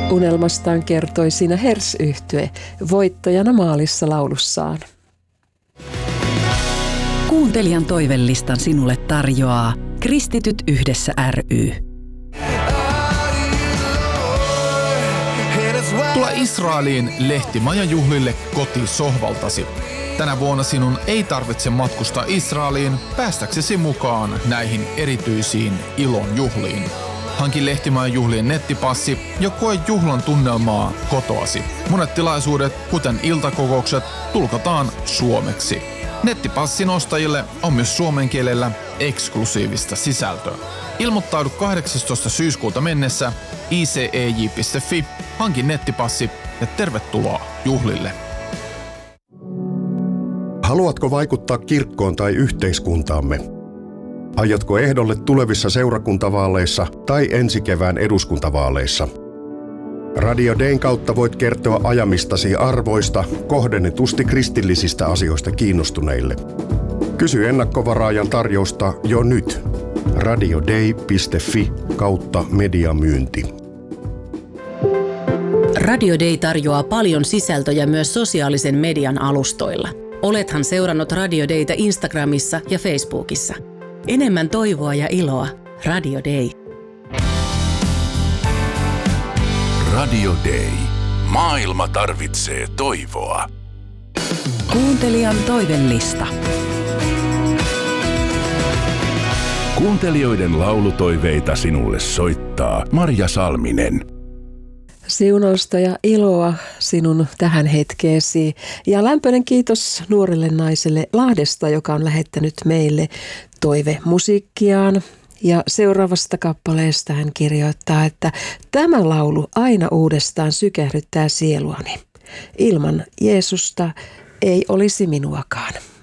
Unelmastaan kertoi siinä Hers-yhtye voittajana maalissa laulussaan. Kuuntelijan toivelistan sinulle tarjoaa Kristityt yhdessä ry. Tule Israeliin lehtimajajuhlille kotisohvaltasi. Tänä vuonna sinun ei tarvitse matkustaa Israeliin päästäksesi mukaan näihin erityisiin ilon juhliin. Hanki lehtimajajuhlien nettipassi ja koe juhlan tunnelmaa kotoasi. Monet tilaisuudet, kuten iltakokoukset, tulkataan suomeksi. Nettipassin ostajille on myös suomen kielellä eksklusiivista sisältöä. Ilmoittaudu 18. syyskuuta mennessä icej.fi, hanki nettipassi ja tervetuloa juhlille. Haluatko vaikuttaa kirkkoon tai yhteiskuntaamme? Aiotko ehdolle tulevissa seurakuntavaaleissa tai ensi kevään eduskuntavaaleissa? Radio Dayn kautta voit kertoa ajamistasi arvoista kohdennetusti kristillisistä asioista kiinnostuneille. Kysy ennakkovaraajan tarjousta jo nyt. radioday.fi/mediamyynti. Radio Day tarjoaa paljon sisältöjä myös sosiaalisen median alustoilla. Olethan seurannut Radio Daytä Instagramissa ja Facebookissa. Enemmän toivoa ja iloa. Radio Day. Radio Day. Maailma tarvitsee toivoa. Kuuntelijan toivelista. Kuuntelijoiden laulutoiveita sinulle soittaa Marja Salminen. Siunausta ja iloa sinun tähän hetkeesi. Ja lämpöinen kiitos nuorelle naiselle Lahdesta, joka on lähettänyt meille toivemusiikkiaan. Ja seuraavasta kappaleesta hän kirjoittaa, että tämä laulu aina uudestaan sykähdyttää sieluani. Ilman Jeesusta ei olisi minuakaan.